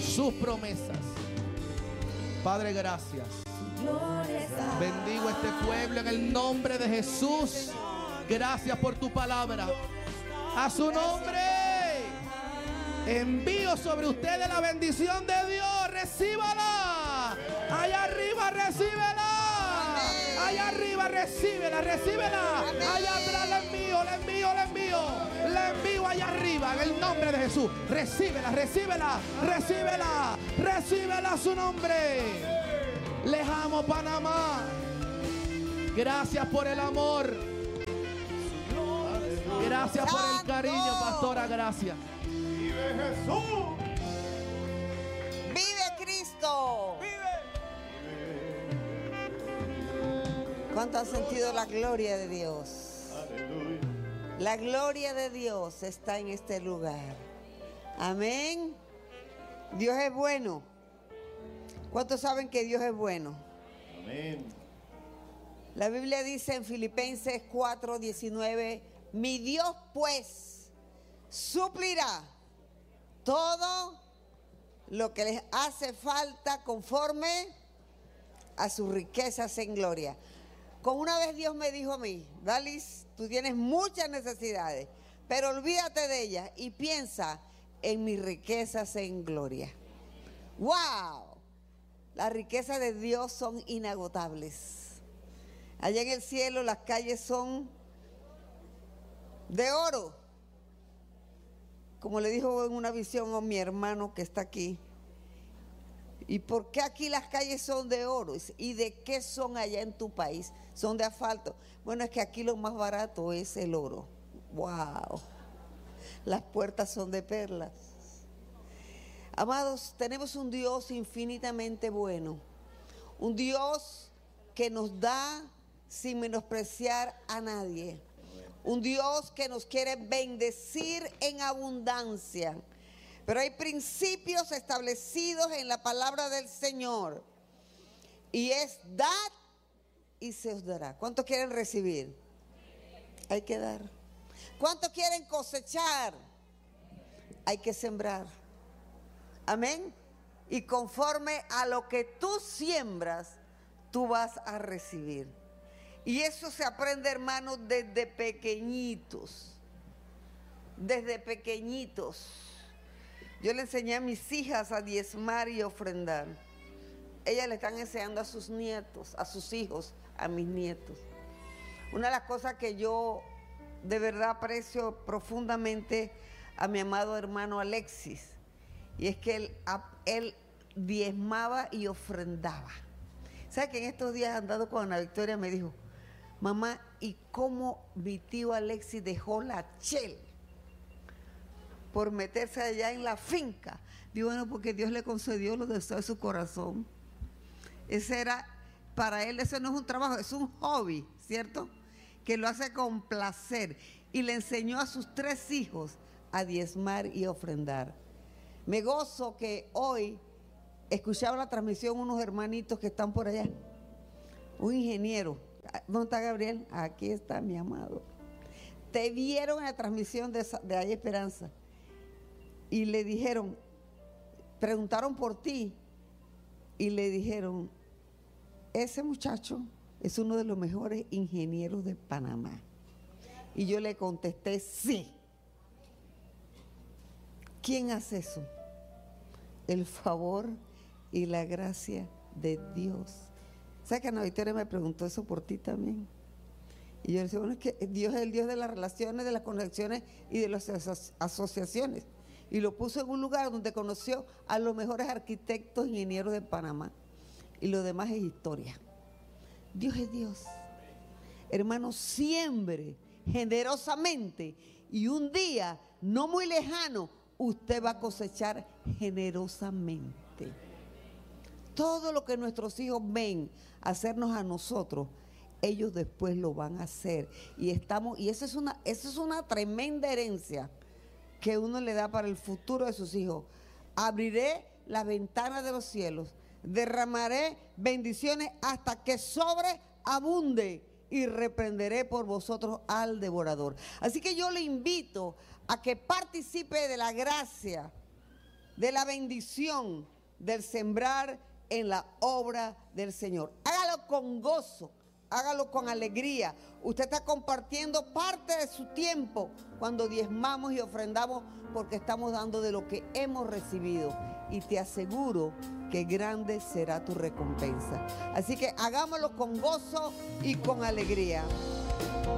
sus promesas. Padre, gracias. Bendigo a este pueblo en el nombre de Jesús. Gracias por tu palabra. A su nombre envío sobre ustedes la bendición de Dios. Recíbala. Allá arriba, recíbela. Allá arriba, recíbela, recíbela. Allá atrás la envío, la envío, la envío. La envío allá arriba en el nombre de Jesús. Recíbela, recíbela, recíbela. Recíbela a su nombre. Les amo, Panamá. Gracias por el amor. Gracias por el cariño, pastora. Gracias. ¡Vive Jesús! ¡Vive Cristo! ¿Cuánto han sentido la gloria de Dios? Aleluya. La gloria de Dios está en este lugar. Amén. Dios es bueno. ¿Cuántos saben que Dios es bueno? Amén. La Biblia dice en Filipenses 4:19: mi Dios pues suplirá todo lo que les hace falta conforme a sus riquezas en gloria. Como una vez Dios me dijo a mí: Dalis, tú tienes muchas necesidades, pero olvídate de ellas y piensa en mis riquezas en gloria. ¡Wow! Las riquezas de Dios son inagotables. Allá en el cielo las calles son de oro. Como le dijo en una visión a mi hermano que está aquí. ¿Y por qué aquí las calles son de oro? ¿Y de qué son allá en tu país? Son de asfalto. Bueno, es que aquí lo más barato es el oro. ¡Wow! Las puertas son de perlas. Amados, tenemos un Dios infinitamente bueno. Un Dios que nos da sin menospreciar a nadie. Un Dios que nos quiere bendecir en abundancia. Pero hay principios establecidos en la palabra del Señor. Y es dad y se os dará. ¿Cuántos quieren recibir? Hay que dar. ¿Cuántos quieren cosechar? Hay que sembrar. Amén. Y conforme a lo que tú siembras, tú vas a recibir. Y eso se aprende, hermanos, desde pequeñitos. Desde pequeñitos. Yo le enseñé a mis hijas a diezmar y ofrendar. Ellas le están enseñando a sus nietos, a sus hijos, a mis nietos. Una de las cosas que yo de verdad aprecio profundamente a mi amado hermano Alexis, y es que él diezmaba y ofrendaba. ¿Sabe que en estos días andando con Ana Victoria me dijo: mamá, ¿y cómo mi tío Alexis dejó la Shell por meterse allá en la finca? Digo, bueno, porque Dios le concedió los deseos de su corazón. Ese era, para él eso no es un trabajo, es un hobby, ¿cierto? Que lo hace con placer. Y le enseñó a sus 3 hijos a diezmar y ofrendar. Me gozo que hoy escuchaba la transmisión unos hermanitos que están por allá. Un ingeniero. ¿Dónde está Gabriel? Aquí está mi amado. Te vieron en la transmisión de Hay Esperanza. Y le dijeron, preguntaron por ti. Y le dijeron, ese muchacho es uno de los mejores ingenieros de Panamá. Y yo le contesté, sí. ¿Quién hace eso? El favor y la gracia de Dios. ¿Sabes que Ana Victoria me preguntó eso por ti también? Y yo le decía, bueno, es que Dios es el Dios de las relaciones, de las conexiones y de las asociaciones. Y lo puso en un lugar donde conoció a los mejores arquitectos e ingenieros de Panamá. Y lo demás es historia. Dios es Dios. Hermano, siembre generosamente y un día no muy lejano usted va a cosechar generosamente. Todo lo que nuestros hijos ven hacernos a nosotros, ellos después lo van a hacer. Y eso es una tremenda herencia que uno le da para el futuro de sus hijos. Abriré las ventanas de los cielos, derramaré bendiciones hasta que sobreabunde y reprenderé por vosotros al devorador. Así que yo le invito a que participe de la gracia de la bendición del sembrar en la obra del Señor. Hágalo con gozo, hágalo con alegría. Usted está compartiendo parte de su tiempo cuando diezmamos y ofrendamos, porque estamos dando de lo que hemos recibido. Y te aseguro que grande será tu recompensa. Así que hagámoslo con gozo y con alegría.